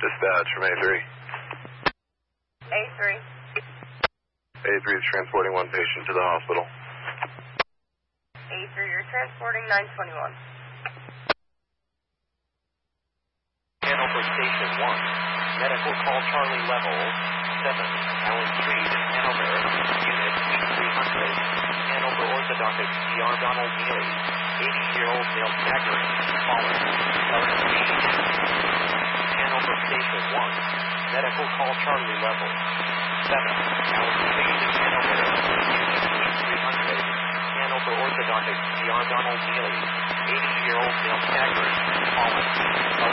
Dispatch from A3. A3. A3 is transporting one patient to the hospital. A3, you're transporting 921. Hanover Station 1. Medical call Charlie level 7. Allen Street, Hanover. Unit 300. Hanover Orthodontic DR Donald Neely. 80-year-old male staggering. Fallen. Current speed. Hanover Station 1. Medical call Charlie level 7. Allen Street, Hanover. Unit 300. Hanover Orthodontic DR Donald Neely. 80-year-old male staggering. Fallen.